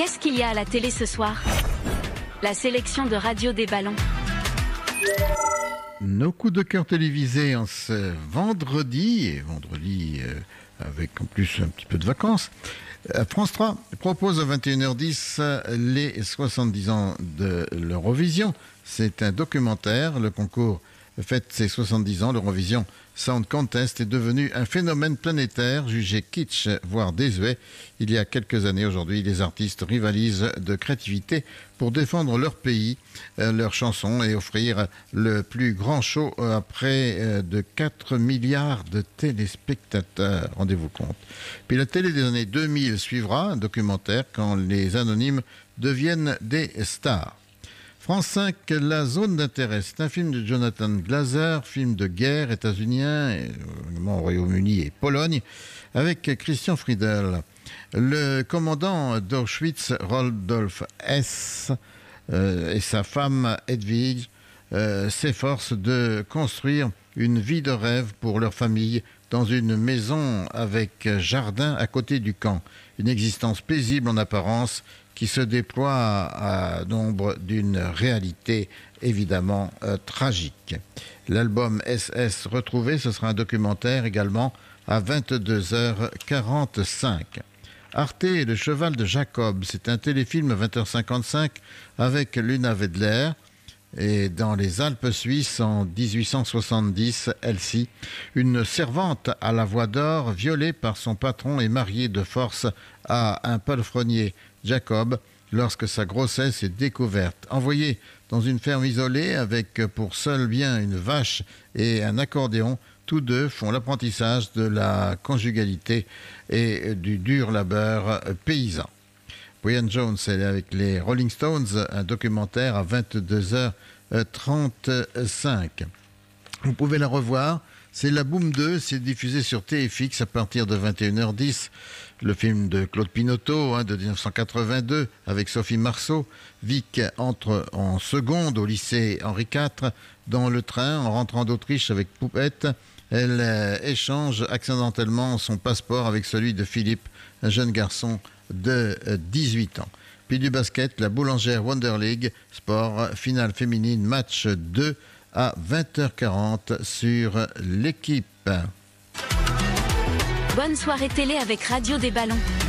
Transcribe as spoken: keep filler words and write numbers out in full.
Qu'est-ce qu'il y a à la télé ce soir? La sélection de Radio des Ballons. Nos coups de cœur télévisés en ce vendredi, et vendredi euh, avec en plus un petit peu de vacances. Euh, France trois propose à vingt et une heures dix les soixante-dix ans de l'Eurovision. C'est un documentaire. Le concours fête ses soixante-dix ans. L'Eurovision Sound Contest est devenu un phénomène planétaire, jugé kitsch, voire désuet. Il y a quelques années, aujourd'hui, les artistes rivalisent de créativité pour défendre leur pays, euh, leurs chansons et offrir le plus grand show à près euh, de quatre milliards de téléspectateurs. Rendez-vous compte. Puis la télé des années deux mille suivra, un documentaire quand les anonymes deviennent des stars. France cinq, La zone d'intérêt. C'est un film de Jonathan Glazer, film de guerre états-unien, également au Royaume-Uni et Pologne, avec Christian Friedel. Le commandant d'Auschwitz, Rodolphe Hess, euh, et sa femme Hedwig euh, s'efforcent de construire une vie de rêve pour leur famille dans une maison avec jardin à côté du camp. Une existence paisible en apparence qui se déploie à l'ombre d'une réalité évidemment euh, tragique. L'album S S retrouvé, ce sera un documentaire également à vingt-deux heures quarante-cinq. Arte et le cheval de Jacob, c'est un téléfilm à vingt heures cinquante-cinq avec Luna Wedler. Et dans les Alpes suisses, en dix-huit cent soixante-dix, Elsie, une servante à la voix d'or, violée par son patron et mariée de force à un palefrenier, Jacob, lorsque sa grossesse est découverte. Envoyée dans une ferme isolée avec pour seul bien une vache et un accordéon, tous deux font l'apprentissage de la conjugalité et du dur labeur paysan. Brian Jones est avec les Rolling Stones, un documentaire à vingt-deux heures trente-cinq. Vous pouvez la revoir, c'est La Boum deux, c'est diffusé sur T F X à partir de vingt et une heures dix. Le film de Claude Pinoteau hein, de dix-neuf cent quatre-vingt-deux avec Sophie Marceau. Vic entre en seconde au lycée Henri quatre dans le train en rentrant d'Autriche avec Poupette. Elle euh, échange accidentellement son passeport avec celui de Philippe, un jeune garçon de dix-huit ans. Puis du basket, la Boulangère Wonder League, sport, finale féminine, match deux à vingt heures quarante sur l'équipe. Bonne soirée télé avec Radio des Ballons.